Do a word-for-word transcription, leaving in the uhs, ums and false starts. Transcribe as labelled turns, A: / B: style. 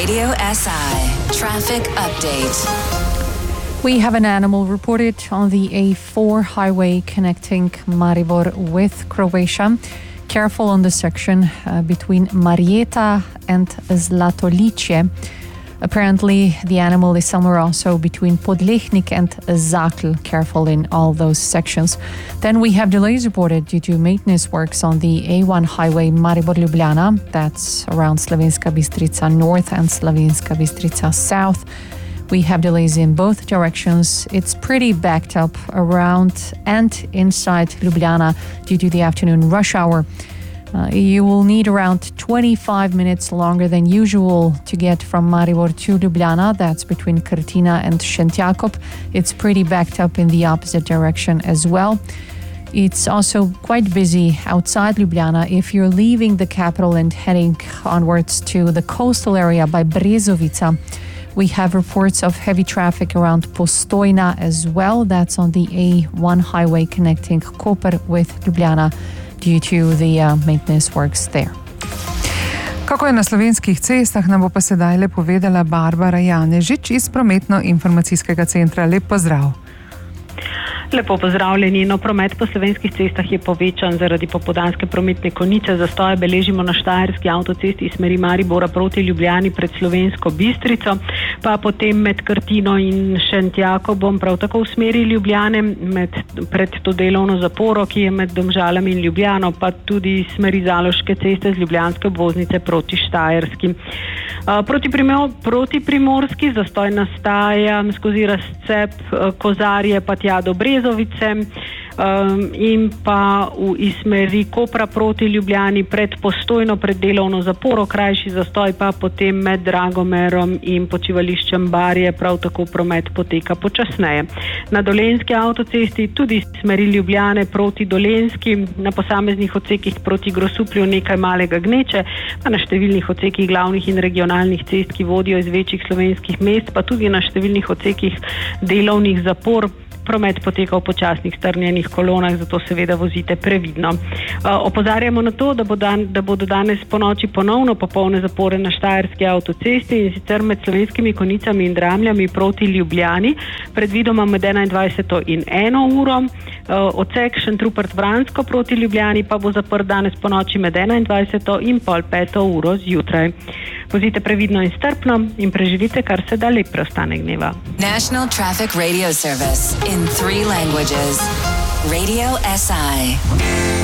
A: Radio S I traffic update.
B: We have an animal reported on the A four highway connecting Maribor with Croatia. Careful on the section uh, between Marieta and Zlatolice. Apparently, the animal is somewhere also between Podlehnik and Zakl. Careful in all those sections. Then we have delays reported due to maintenance works on the A one highway Maribor-Ljubljana. That's around Slovenska Bistrica North and Slovenska Bistrica South. We have delays in both directions. It's pretty backed up around and inside Ljubljana due to the afternoon rush hour. Uh, you will need around twenty-five minutes longer than usual to get from Maribor to Ljubljana. That's between Krtina and Šentjakov. It's pretty backed up in the opposite direction as well. It's also quite busy outside Ljubljana if you're leaving the capital and heading onwards to the coastal area by Brezovica. We have reports of heavy traffic around Postojna as well. That's on the A one highway connecting Koper with Ljubljana due to the uh, maintenance works there.
C: Kako je na slovenskih cestah, nam bo pa sedaj le povedala Barbara Janežič iz Prometno-informacijskega centra. Lep pozdrav.
D: Lepo pozdravljeni. No, promet po slovenskih cestah je povečan zaradi popoldanske prometne konice. Zastoje beležimo na Štajerski avtocesti iz smeri Maribora proti Ljubljani pred Slovensko Bistrico, pa potem med Krtino in Šentjakobom, prav tako v smeri Ljubljane, med, pred to delovno zaporo, ki je med Domžalami in Ljubljano, pa tudi smeri Zaloške ceste z ljubljanske obvoznice proti Štajerski. Proti, primor, proti Primorski zastoj nastaja skozi razcep Kozarje pa tja do Brezovice um, in pa v iz smeri Kopra proti Ljubljani pred Postojno pred delovno zaporo, krajši zastoj pa potem med Dragomerom in počivališčem Barje, prav tako promet poteka počasneje. Na Dolenjski avtocesti tudi iz smeri Ljubljane proti Dolenjski, na posameznih odsekih proti Grosuplju nekaj malega gneče, pa na številnih odsekih glavnih in regionalnih cest, ki vodijo iz večjih slovenskih mest, pa tudi na številnih odsekih delovnih zapor. Promet poteka v počasnih strnjenih kolonah, zato seveda vozite previdno. Opozarjamo na to, da, bo dan, da bodo danes po noči ponovno popolne zapore na Štajerski avtocesti in sicer med Slovenskimi Konicami in Dramljami proti Ljubljani, predvidoma med enaindvajseto in eno uro. Odsek Šentrupert-Vransko proti Ljubljani pa bo zaprt danes po noči med enaindvajseto in pol peto uro zjutraj. Vozite previdno in strpno in preživite kar se da lep preostanek dneva.
A: National Traffic Radio Service in three languages. Radio S I.